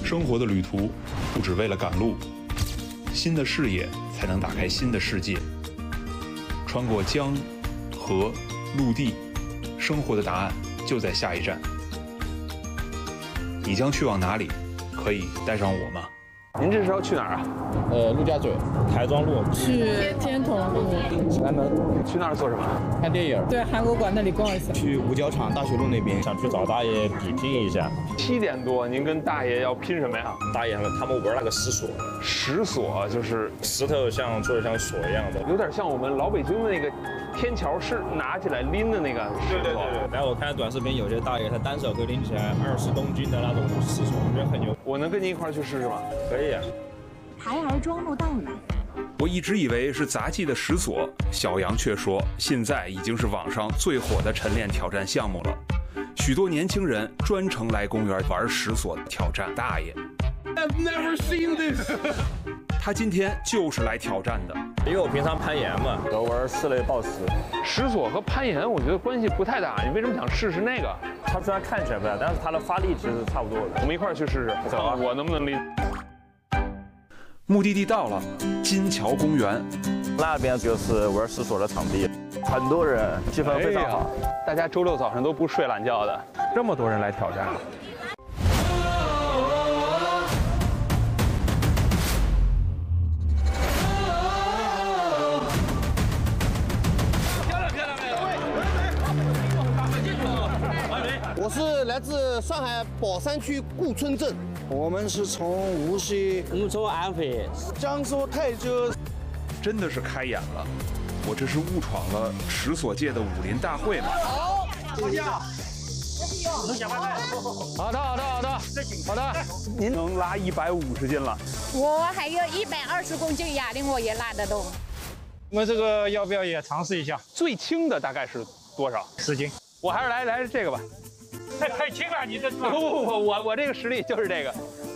生活的旅途不只为了赶路，新的视野才能打开新的世界。穿过江、河、陆地，生活的答案就在下一站。你将去往哪里？可以带上我吗？ 您这是要去哪儿啊？ 陆家嘴、台庄路， 去天童路、 启安门， 去那儿做什么？ 看电影。 对，韩国馆那里逛一下。 去五角场大学路那边，想去找大爷比拼一下。 7点多，您跟大爷要拼什么呀？ 大爷他们玩那个石锁， 石锁就是石头做的像锁一样的， 有点像我们老北京的那个天桥是拿起来拎的那个石头。 对。然后我看短视频，有些大爷他单手可以拎起来20公斤的那种石锁，我觉得很牛。 我能跟您一块儿去试试吗？ 可以啊。 台儿庄路到了。 我一直以为是杂技的石锁，小杨却说现在已经是网上最火的晨练挑战项目了。许多年轻人专程来公园玩石锁挑战大爷。 I've never seen this 他今天就是来挑战的， 因为我平常攀岩嘛，都玩室内抱石。 石锁和攀岩我觉得关系不太大，你为什么想试试那个？ 它虽然看起来不大，但是它的发力其实差不多的。 我们一块儿去试试， 走啊！ 我能不能拎？ 目的地到了，金桥公园。 那边就是玩石锁的场地，很多人，气氛非常好。 大家周六早上都不睡懒觉的，这么多人来挑战。 我是来自上海宝山区顾村镇，我们是从无锡， 我们从安徽， 江苏泰州。 真的是开眼了，我这是误闯了石锁界的武林大会吗？ 好， 好的，您能拉150斤了， 我还有120公斤哑铃，我也拉得动。 我们这个要不要也尝试一下？ 最轻的大概是多少 10斤。 我还是来这个吧。 太轻了，你这不，我这个实力就是这个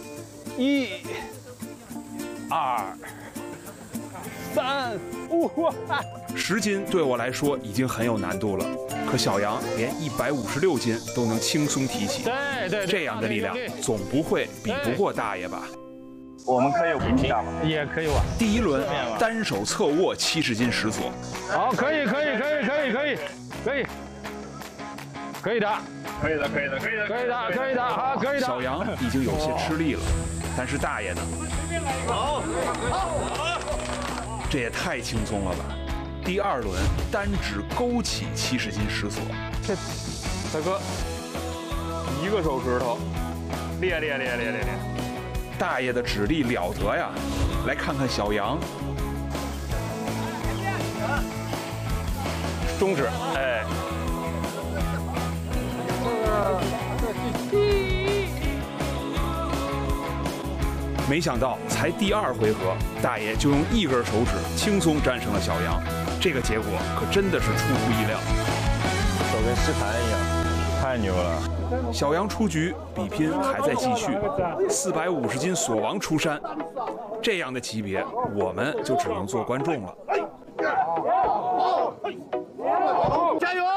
，1、2、3、5。 10斤对我来说已经很有难度了，可小杨连156斤都能轻松提起。 对， 这样的力量总不会比不过大爷吧？ 我们可以比拼嘛？ 也可以玩。 第一轮单手侧握70斤石锁。 好，可以的，好，可以的。 小杨已经有些吃力了，但是大爷呢？ 好， 这也太轻松了吧！第二轮单指勾起70斤石锁。 这大哥一个手指头，练。 大爷的指力了得呀！来看看小杨， 中指，哎。 没想到才第2回合，大爷就用1根手指轻松战胜了小杨，这个结果可真的是出乎意料。 手跟吸盘一样，太牛了！ 小杨出局，比拼还在继续。450斤锁王出山，这样的级别我们就只能做观众了。 加油！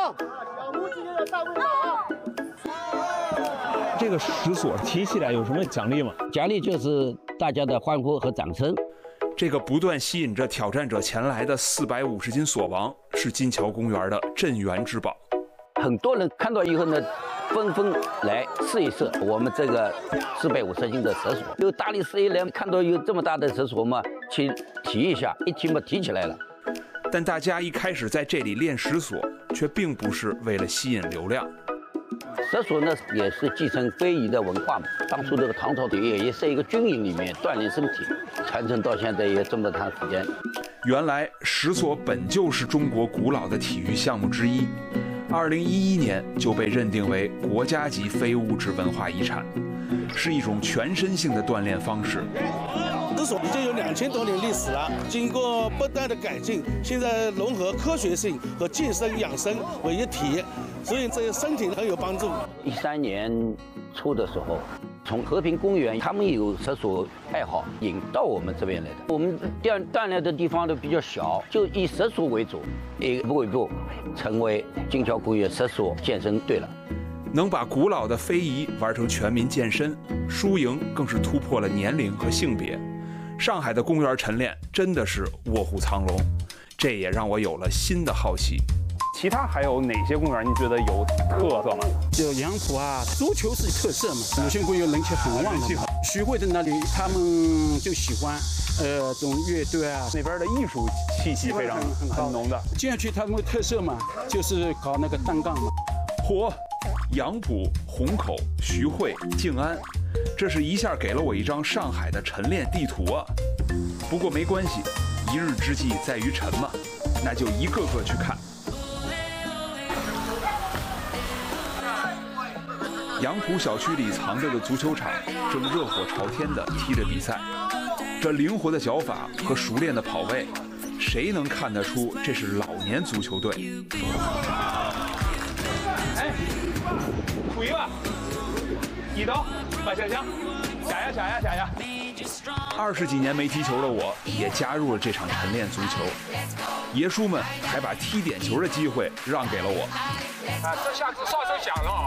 这个石锁提起来有什么奖励吗？ 奖励就是大家的欢呼和掌声。 这个不断吸引着挑战者前来的450斤锁王是金桥公园的镇园之宝。 很多人看到以后呢，纷纷来试一试我们这个450斤的石锁。有大力士一来看到有这么大的石锁嘛，去提一下，一提嘛提起来了。 但大家一开始在这里练石锁，却并不是为了吸引流量。 石锁呢也是继承非遗的文化嘛。当初这个唐朝也是一个军营里面锻炼身体，传承到现在也这么长时间。 原来石锁本就是中国古老的体育项目之一，2011年就被认定为国家级非物质文化遗产，是一种全身性的锻炼方式。 石锁已经有2000多年历史了，经过不断的改进，现在融合科学性和健身养生为一体，所以对身体很有帮助。 13年初的时候，从和平公园他们有石锁爱好引到我们这边来的。我们锻炼的地方都比较小，就以石锁为主，一步一步成为金桥公园石锁健身队了。 能把古老的非遗玩成全民健身，输赢更是突破了年龄和性别。上海的公园晨练真的是卧虎藏龙，这也让我有了新的好奇。 其他还有哪些公园你觉得有特色吗？ 就杨浦啊，足球是特色嘛，鲁迅公园人气很旺的嘛。徐汇的那里他们就喜欢这种乐队啊， 那边的艺术气息非常很浓的。 接下去他们的特色嘛，就是搞那个单杠嘛。 嚯，杨浦、虹口、徐汇、静安，这是一下给了我一张上海的晨练地图啊！不过没关系，一日之计在于晨嘛，那就一个个去看。杨浦小区里藏着的足球场正热火朝天地踢着比赛，这灵活的脚法和熟练的跑位，谁能看得出这是老年足球队？ 哎，thủ吧，一刀把下枪，下呀 ！20几年没踢球的我，也加入了这场晨练足球。爷叔们还把踢点球的机会让给了我。 啊，这下子哨声响了。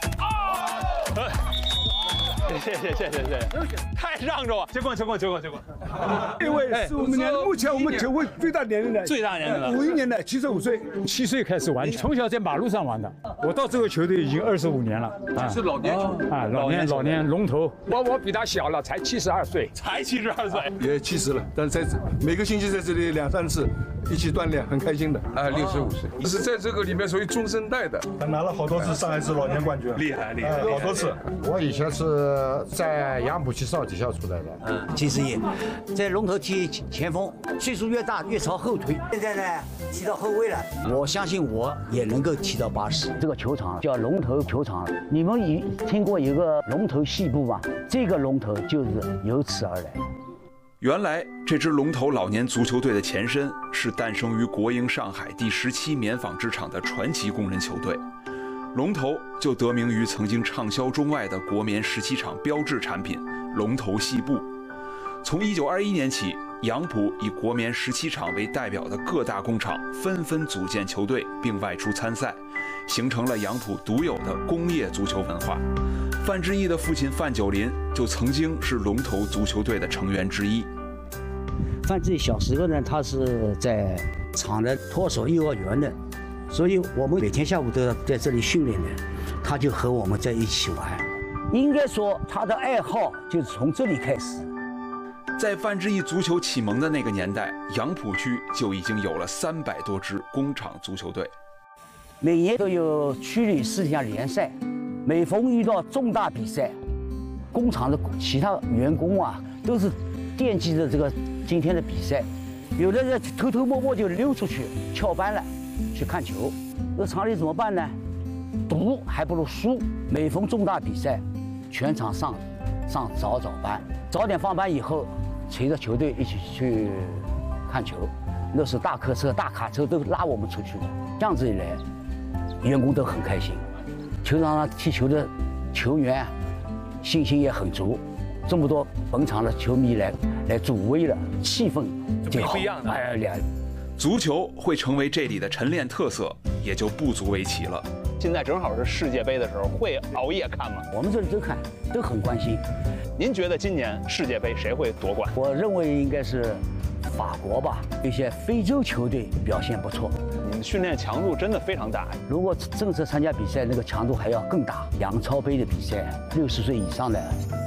谢谢，太让着我，结棍。 因为是我们目前我们球会最大年龄的，51年的75岁 ，7岁开始玩，从小在马路上玩的。我到这个球队已经25年了， 是老年球啊，老年龙头。我比他小了，才72岁， 也70了，但是每个星期在这里2、3次一起锻炼，很开心的。 65岁，是在这个里面属于中生代的。 他拿了好多次上海市老年冠军， 厉害， 好多次。 我以前是在杨浦区少体校出来的 70爷，在龙头踢前锋，岁数越大越朝后退。现在呢，踢到后卫了，我相信我也能够踢到80。 这个球场叫龙头球场，你们听过一个龙头戏部吗？这个龙头就是由此而来。 原来这支龙头老年足球队的前身是诞生于国营上海第17棉纺织厂的传奇工人球队。龙头就得名于曾经畅销中外的国棉17厂标志产品龙头细布。从1921年起，杨浦以国棉17厂为代表的各大工厂纷纷组建球队并外出参赛，形成了杨浦独有的工业足球文化。范志毅的父亲范九林就曾经是龙头足球队的成员之一。 范志毅小时候呢，他是在厂的托手幼儿园的，所以我们每天下午都要在这里训练的，他就和我们在一起玩。 应该说他的爱好就是从这里开始。 在范志毅足球启蒙的那个年代，杨浦区就已经有了300多支工厂足球队。 每年都有区里4项联赛，每逢遇到重大比赛，工厂的其他员工啊都是惦记着这个今天的比赛，有的人偷偷摸摸就溜出去翘班了，去看球。那厂里怎么办呢？赌还不如输。每逢重大比赛，全场上早班，早点放班以后，随着球队一起去看球。那时大客车、大卡车都拉我们出去的，这样子一来，员工都很开心。球场上踢球的球员信心也很足，这么多本场的球迷来助威了，气氛就好。 不一样的。 足球会成为这里的晨练特色，也就不足为奇了。 现在正好是世界杯的时候，会熬夜看吗？ 我们这里都看，都很关心。 您觉得今年世界杯谁会夺冠？ 我认为应该是法国吧，一些非洲球队表现不错。 你们训练强度真的非常大。 如果正式参加比赛，那个强度还要更大。杨超杯的比赛，60岁以上的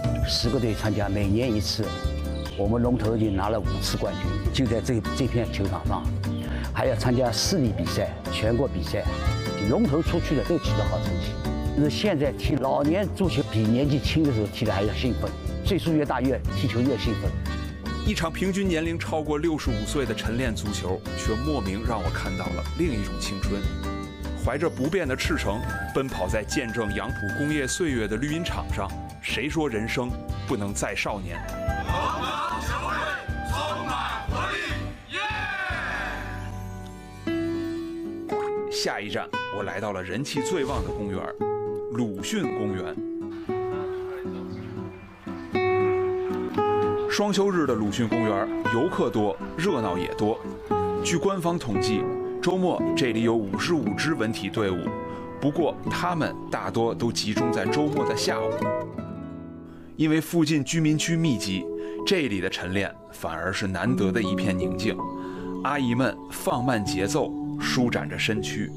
10个队参加，每年一次。我们龙头已经拿了5次冠军，就在这片球场上。还要参加市里比赛、全国比赛，龙头出去的都取得好成绩。那现在踢老年足球比年纪轻的时候踢的还要兴奋，岁数越大越踢球越兴奋。 一场平均年龄超过65岁的晨练足球，却莫名让我看到了另一种青春。怀着不变的赤诚，奔跑在见证杨浦工业岁月的绿茵场上，谁说人生不能再少年？下一站，我来到了人气最旺的公园——鲁迅公园。双休日的鲁迅公园，游客多，热闹也多。据官方统计，周末这里有55支文体队伍不过他们大多都集中在周末的下午，因为附近居民区密集，这里的晨练反而是难得的一片宁静。阿姨们放慢节奏，舒展着身躯。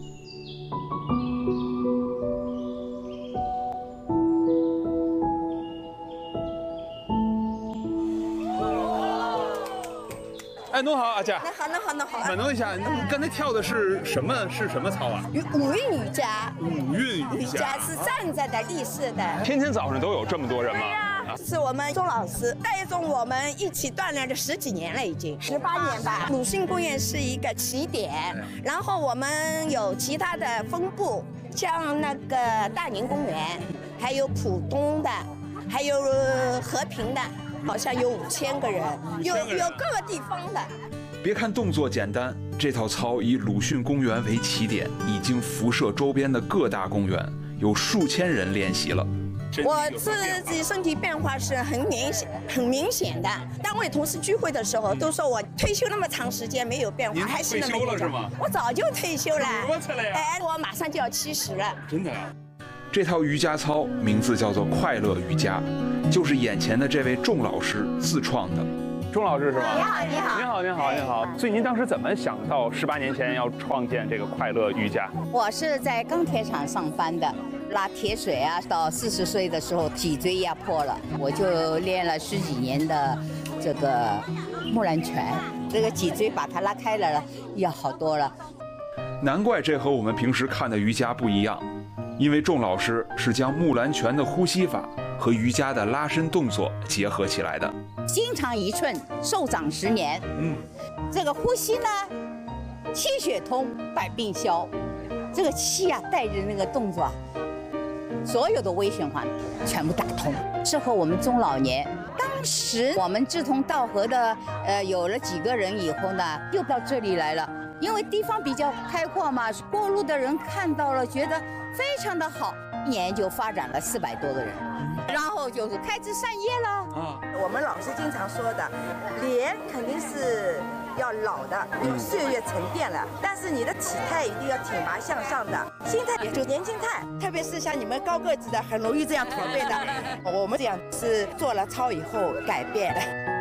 哎，侬好，阿姐。 侬好。 问侬一下，你刚才跳的是什么操啊？ 五韵瑜伽。 五韵瑜伽是站着的、立式的。 天天早上都有这么多人吗？ 是我们钟老师带动我们一起锻炼了10几年了，已经18年吧。鲁迅公园是一个起点，然后我们有其他的分部，像那个大宁公园，还有浦东的，还有和平的，好像有5000个人，有各个地方的。 别看动作简单，这套操以鲁迅公园为起点，已经辐射周边的各大公园，有数千人练习了。 我自己身体变化是很明显的。单位同事聚会的时候都说我退休那么长时间没有变化，还是那么退休了是吗？ 我早就退休了。 多次了呀！ 哎，我马上就要70了。 真的啊？ 这套瑜伽操名字叫做快乐瑜伽，就是眼前的这位仲老师自创的。 钟老师是吗？ 你好。 所以您当时怎么想到18年前要创建这个快乐瑜伽？ 我是在钢铁厂上班的，拉铁水啊，到40岁的时候脊椎压迫了，我就练了10几年的这个木兰拳，这个脊椎把它拉开了，要好多了。 难怪这和我们平时看的瑜伽不一样，因为仲老师是将木兰拳的呼吸法和瑜伽的拉伸动作结合起来的。 心长1寸，寿长10年。这个呼吸呢，气血通，百病消。这个气啊，带着那个动作啊，所有的微循环全部打通，适合我们中老年。当时我们志同道合的，有了几个人以后呢，又到这里来了。因为地方比较开阔嘛，过路的人看到了，觉得非常的好，1年就发展了400多个人，然后就是开枝散叶了。 我们老师经常说的，脸肯定是要老的，有岁月沉淀了，但是你的体态一定要挺拔向上的，心态也就年轻态，特别是像你们高个子的，很容易这样驼背的。我们这样是做了操以后改变的。